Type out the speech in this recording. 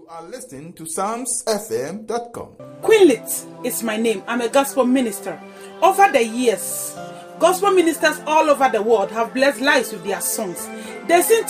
are listening to PsalmsFM.com. Queenlit is my name. I'm a gospel minister. Over the years, gospel ministers all over the world have blessed lives with their songs. They sing